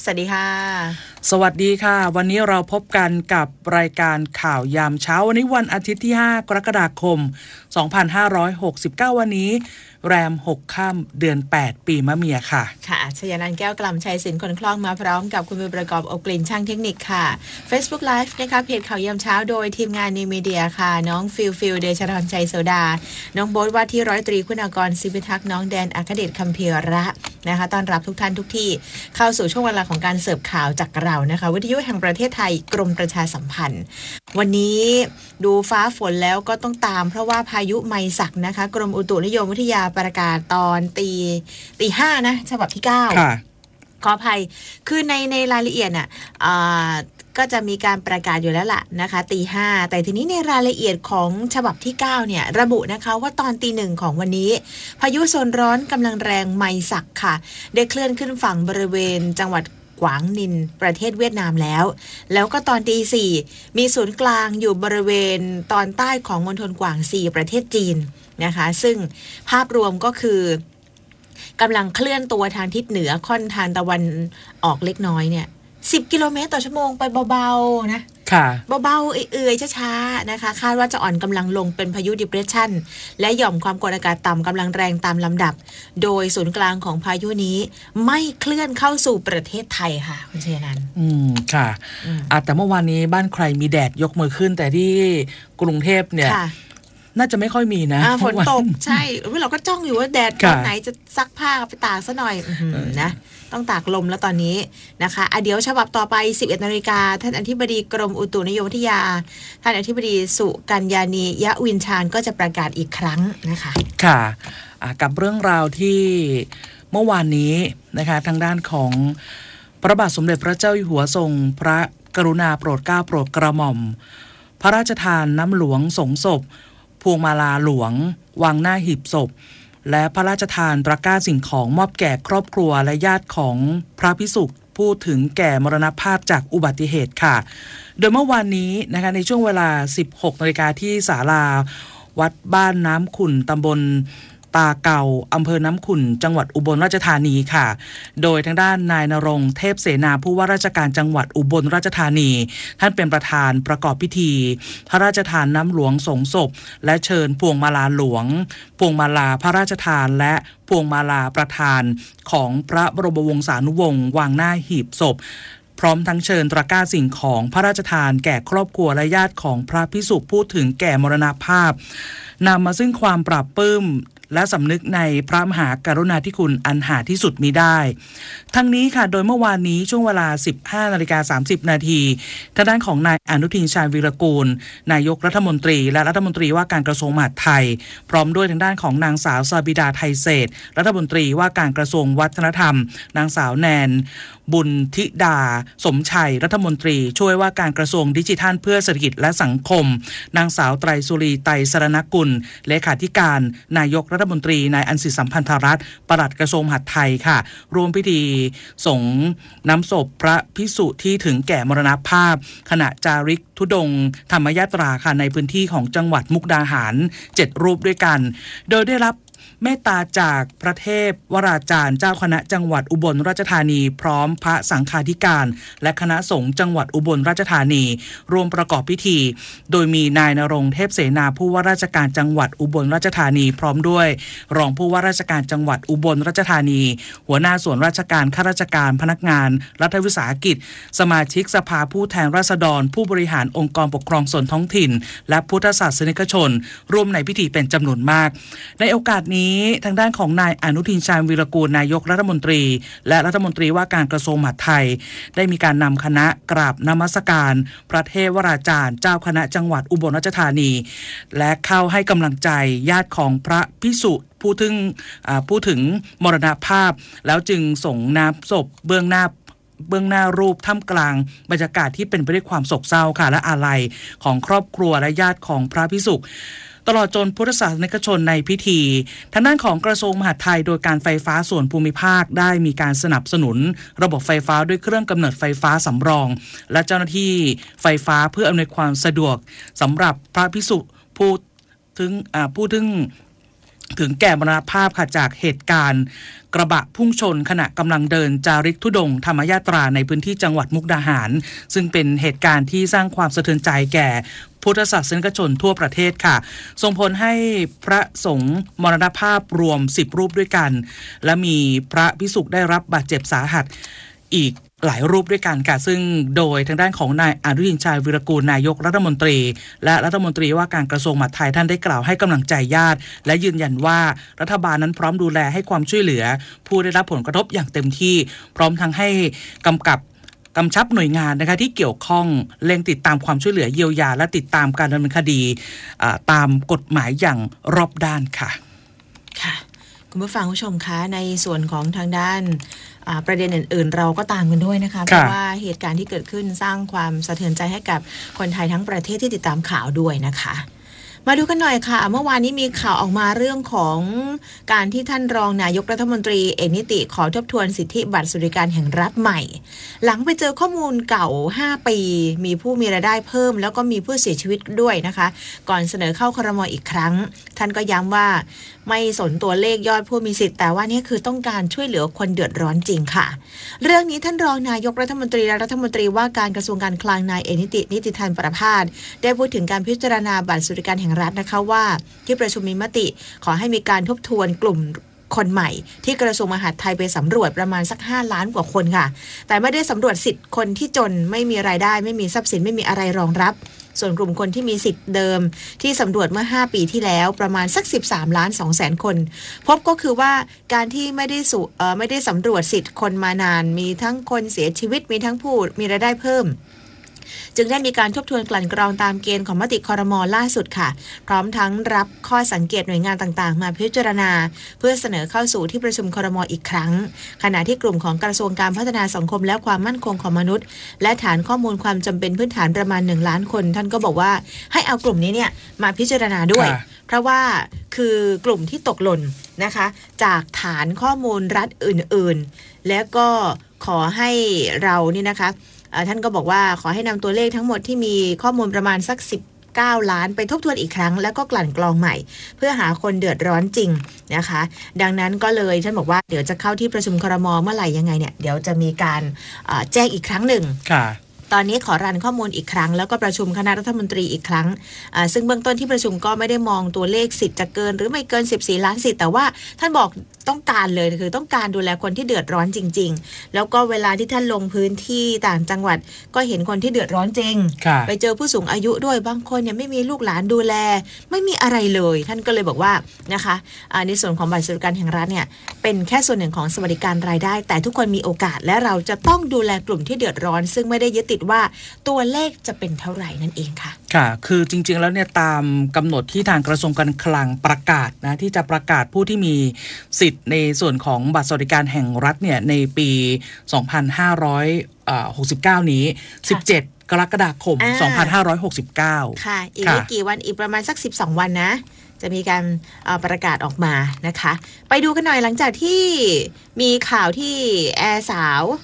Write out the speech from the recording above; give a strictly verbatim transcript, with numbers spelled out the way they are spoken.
สวัสดีค่ะสวัสดีค่ะวันนี้เราพบกันกับรายการข่าวยามเช้าวันนี้วันอาทิตย์ที่ห้ากรกฎาคมสองพันห้าร้อยหกสิบเก้าวันนี้แรมหกค่ำเดือนแปดปีมะเมียค่ะค่ะชยนันท์แก้วกล่ำชัยศิลป์คนคล่องมาพร้อมกับคุณมือประกอบอบกลิ่นช่างเทคนิคค่ะ Facebook Live นะคะเพจข่าวยามเช้าโดยทีมงานนิวมีเดียค่ะน้องฟิลฟิลเดชธรชัยโสดาน้องโบ๊ทว่าที่ร้อยตรีคุณากรศิพิทักษ์น้องแดนอัครเดชคัมภีระนะคะต้อนรับทุกท่านทุกที่เข้าสู่ช่วงเวลาของการเสิร์ฟข่าวจากเรานะคะวิทยุแห่งประเทศไทยกรมประชาสัมพันธ์วันนี้ดูฟ้าฝนแล้วก็ต้องตามเพราะว่าพายุไมศักนะคะกรมอุตุนิยมวิทยาประกาศตอนตีตีห้านะฉบับที่เก้าขออภัยคือในในรายละเอียดน่ะก็จะมีการประกาศอยู่แล้วล่ะนะคะตีห้าแต่ทีนี้ในรายละเอียดของฉบับที่เก้าเนี่ยระบุนะคะว่าตอนตีหนึ่งของวันนี้พายุโซนร้อนกำลังแรงไมศักค่ะได้เคลื่อนขึ้นฝั่งบริเวณจังหวัดกวางนินประเทศเวียดนามแล้วแล้วก็ตอนตีสี่มีศูนย์กลางอยู่บริเวณตอนใต้ของมณฑลกวางซีประเทศจีนนะคะซึ่งภาพรวมก็คือกำลังเคลื่อนตัวทางทิศเหนือค่อนทางตะวันออกเล็กน้อยเนี่ยสิบกิโลเมตรต่อชั่วโมงไปเบาๆนะค่ะเบาๆเอื่อยๆช้าๆนะคะคาดว่าจะอ่อนกำลังลงเป็นพายุ depression และหย่อมความกดอากาศต่ำกำลังแรงตามลำดับโดยศูนย์กลางของพายุนี้ไม่เคลื่อนเข้าสู่ประเทศไทยค่ะคุณเชยนันท์อืมค่ะอ่ะแต่เมื่อวานนี้บ้านใครมีแดดยกมือขึ้นแต่ที่กรุงเทพเนี่ยน่าจะไม่ค่อยมีนะฝนตกใช่เราก็จ้องอยู่ว่าแดดตอนไหนจะซักผ้าไปตากซะหน่อยนะต้องตากลมแล้วตอนนี้นะคะอ่ะเดี๋ยวฉบับต่อไป สิบเอ็ดนาฬิกาท่านอธิบดีกรมอุตุนิยมวิทยาท่านอธิบดีสุกัญญานียะวินชาญก็จะประกาศอีกครั้งนะคะค่ะกับเรื่องราวที่เมื่อวานนี้นะคะทางด้านของพระบาทสมเด็จพระเจ้าอยู่หัวทรงพระกรุณาโปรดเกล้าโปรดกระหม่อมพระราชทานน้ำหลวงสงศพพวงมาลาหลวงวางหน้าหีบศพและพระราชทานตะกร้าสิ่งของมอบแก่ครอบครัวและญาติของพระภิกษุผู้ถึงแก่มรณภาพจากอุบัติเหตุค่ะโดยเมื่อวานนี้นะคะในช่วงเวลา สิบหกนาฬิกาที่ศาลาวัดบ้านน้ำขุ่นตำบลตาเก่าอำเภอน้ำขุ่นจังหวัดอุบลราชธานีค่ะโดยทางด้านนายณรงค์เทพเสนาผู้ว่าราชการจังหวัดอุบลราชธานีท่านเป็นประธานประกอบพิธีพระราชทานน้ำหลวงสงศพและเชิญพวงมาลาหลวงพวงมาลาพระราชทานและพวงมาลาประธานของพระบรมวงศานุวงศ์วางหน้าหีบศพพร้อมทั้งเชิญตะกร้าสิ่งของพระราชทานแก่ครอบครัวและญาติของพระภิกษุผู้ถึงแก่มรณภาพนำมาซึ่งความปราบปลื้มและสำนึกในพระมหากรุณาธิคุณอันหาที่สุดมิได้ทั้งนี้ค่ะโดยเมื่อวานนี้ช่วงเวลา สิบห้านาฬิกาสามสิบนาทีทางด้านของนายอนุทินชาญวีรกูลนายกรัฐมนตรีและรัฐมนตรีว่าการกระทรวงมหาดไทยพร้อมด้วยทางด้านของนางสาวซาบิดาไทยเศรษฐ์รัฐมนตรีว่าการกระทรวงวัฒนธรรมนางสาวแนนบุญธิดาสมชัยรัฐมนตรีช่วยว่าการกระทรวงดิจิทัลเพื่อเศรษฐกิจและสังคมนางสาวไตรสุรีไตรสรณกุลเลขาธิการนายกรัฐมนตรีนายอันสิสัมพันธรัตน์ปลัดกระทรวงมหาดไทยค่ะร่วมพิธีสงน้ำศพพระภิกษุที่ถึงแก่มรณภาพขณะจาริกธุดงค์ธรรมยาตราค่ะในพื้นที่ของจังหวัดมุกดาหารเจ็ดรูปด้วยกันโดยได้รับเมตตาจากพระเทพวราจารย์เจ้าคณะจังหวัดอุบลราชธานีพร้อมพระสังฆาธิการและคณะสงฆ์จังหวัดอุบลราชธานีรวมประกอบพิธีโดยมีนายณรงค์เทพเสนาผู้ว่าราชการจังหวัดอุบลราชธานีพร้อมด้วยรองผู้ว่าราชการจังหวัดอุบลราชธานีหัวหน้าส่วนราชการข้าราชการพนักงานรัฐวิสาหกิจสมาชิกสภาผู้แทนราษฎรผู้บริหารองค์กรปกครองส่วนท้องถิ่นและพุทธศาสนิกชนร่วมในพิธีเป็นจำนวนมากในโอกาสนี้ทางด้านของนายอนุทินชาญวีรกูลนายกรัฐมนตรีและรัฐมนตรีว่าการกระทรวงมหาดไทยได้มีการนำคณะกราบนมัสการพระเทพวราจารย์เจ้าคณะจังหวัดอุบลราชธานีและเข้าให้กำลังใจญาติของพระภิกษุผู้ถึงผู้ถึงมรณภาพแล้วจึงส่งน้ำศพเบื้องหน้าเบื้องหน้ารูปท่ามกลางบรรยากาศที่เป็นไปด้วยความโศกเศร้าค่ะและอาลัยของครอบครัวและญาติของพระภิกษุตลอดจนพุทธศาสนิกชนในพิธีทางด้านของกระทรวงมหาดไทยโดยการไฟฟ้าส่วนภูมิภาคได้มีการสนับสนุนระบบไฟฟ้าด้วยเครื่องกำเนิดไฟฟ้าสำรองและเจ้าหน้าที่ไฟฟ้าเพื่ออำนวยความสะดวกสำหรับพระภิกษุผู้ถึงผู้ถึงถึงแก่มรณภาพค่ะจากเหตุการณ์กระบะพุ่งชนขณะกำลังเดินจาริกธุดงค์ธรรมยาตราในพื้นที่จังหวัดมุกดาหารซึ่งเป็นเหตุการณ์ที่สร้างความสะเทือนใจแก่พุทธศาสนิกชนทั่วประเทศค่ะส่งผลให้พระสงฆ์มรณภาพรวมสิบรูปด้วยกันและมีพระภิกษุได้รับบาดเจ็บสาหัสอีกหลายรูปด้วยกันค่ะซึ่งโดยทางด้านของนายอนุทินชาญวิรากูลนายกรัฐมนตรีและรัฐมนตรีว่าการกระทรวงมหาดไทยท่านได้กล่าวให้กำลังใจญาติและยืนยันว่ารัฐบาลนั้นพร้อมดูแลให้ความช่วยเหลือผู้ได้รับผลกระทบอย่างเต็มที่พร้อมทั้งให้กำกับกำชับหน่วยงานนะคะที่เกี่ยวข้องเร่งติดตามความช่วยเหลือเยียวยาและติดตามการดำเนินคดีตามกฎหมายอย่างรอบด้านค่ะค่ะคุณผู้ฟังผู้ชมคะในส่วนของทางด้านประเด็นอื่นๆเราก็ตามกันด้วยนะคะเพราะว่าเหตุการณ์ที่เกิดขึ้นสร้างความสะเทือนใจให้กับคนไทยทั้งประเทศที่ติดตามข่าวด้วยนะคะมาดูกันหน่อยค่ะเมื่อวานนี้มีข่าวออกมาเรื่องของการที่ท่านรองนายกรัฐมนตรีเอกนิติขอทบทวนสิทธิบัตรสวัสดิการแห่งรัฐใหม่หลังไปเจอข้อมูลเก่าห้าปีมีผู้มีรายได้เพิ่มแล้วก็มีผู้เสียชีวิตด้วยนะคะก่อนเสนอเข้าครม.อีกครั้งท่านก็ย้ำว่าไม่สนตัวเลขยอดผู้มีสิทธิ์แต่ว่านี่คือต้องการช่วยเหลือคนเดือดร้อนจริงค่ะเรื่องนี้ท่านรองนายกรัฐมนตรีและรัฐมนตรีว่าการกระทรวงการคลังนายเอกนิตินิติธันประภาสได้พูดถึงการพิจารณาบัตรสวัสดิการแห่งรัฐนะคะว่าที่ประชุมมีมติขอให้มีการทบทวนกลุ่มคนใหม่ที่กระทรวงมหาดไทยไปสำรวจประมาณสักห้าล้านกว่าคนค่ะแต่ไม่ได้สำรวจสิทธิ์คนที่จนไม่มีรายได้ไม่มีทรัพย์สินไม่มีอะไรรองรับส่วนกลุ่มคนที่มีสิทธิ์เดิมที่สำรวจเมื่อห้าปีที่แล้วประมาณสักสิบสามล้านสองแสนคนพบก็คือว่าการที่ไม่ได้สุเอ่อไม่ได้สำรวจสิทธิ์คนมานานมีทั้งคนเสียชีวิตมีทั้งผู้มีรายได้เพิ่มจึงได้มีการทบทวนกลั่นกรองตามเกณฑ์ของมติครม.ล่าสุดค่ะพร้อมทั้งรับข้อสังเกตหน่วยงานต่างๆมาพิจารณาเพื่อเสนอเข้าสู่ที่ประชุมครม.อีกครั้งขณะที่กลุ่มของกระทรวงการพัฒนาสังคมและความมั่นคงของมนุษย์และฐานข้อมูลความจำเป็นพื้นฐานประมาณหนึ่งล้านคนท่านก็บอกว่าให้เอากลุ่มนี้เนี่ยมาพิจารณาด้วยเพราะว่าคือกลุ่มที่ตกหล่นนะคะจากฐานข้อมูลรัฐอื่นๆแล้วก็ขอให้เรานี่นะคะท่านก็บอกว่าขอให้นำตัวเลขทั้งหมดที่มีข้อมูลประมาณสักสิบเก้าล้านไปทบทวนอีกครั้งแล้วก็กลั่นกรองใหม่เพื่อหาคนเดือดร้อนจริงนะคะดังนั้นก็เลยท่านบอกว่าเดี๋ยวจะเข้าที่ประชุมครม.เมื่อไหร่ยังไงเนี่ยเดี๋ยวจะมีการแจ้งอีกครั้งหนึ่งตอนนี้ขอรันข้อมูลอีกครั้งแล้วก็ประชุมคณะรัฐมนตรีอีกครั้งซึ่งเบื้องต้นที่ประชุมก็ไม่ได้มองตัวเลขสิทธิ์จะเกินหรือไม่เกินสิบสี่ล้านสิทธิ์แต่ว่าท่านบอกต้องการเลยคือต้องการดูแลคนที่เดือดร้อนจริงๆแล้วก็เวลาที่ท่านลงพื้นที่ต่างจังหวัดก็เห็นคนที่เดือดร้อนจริงไปเจอผู้สูงอายุด้วยบางคนเนี่ยไม่มีลูกหลานดูแลไม่มีอะไรเลยท่านก็เลยบอกว่านะคะในส่วนของบัตรสวัสดิการแห่งรัฐเนี่ยเป็นแค่ส่วนหนึ่งของสวัสดิการรายได้แต่ทุกคนมีโอกาสและเราจะต้องดูแลกลุ่มที่เดือดร้อนซึ่งไม่ได้ยึดติดว่าตัวเลขจะเป็นเท่าไหร่นั่นเองค่ะค่ะคือจริงๆแล้วเนี่ยตามกำหนดที่ทางกระทรวงการคลังประกาศนะที่จะประกาศผู้ที่มีสิทธิ์ในส่วนของบัตรสวัสดิการแห่งรัฐเนี่ยในปีสองพันห้าร้อยหกสิบเก้านี้สิบเจ็ดกรกฎาคมสองพันห้าร้อยหกสิบเก้าค่ะอีกไม่กี่วันอีกประมาณสักสิบสองวันนะจะมีการประกาศออกมานะคะไปดูกันหน่อยหลังจากที่มีข่าวที่แอร์สาว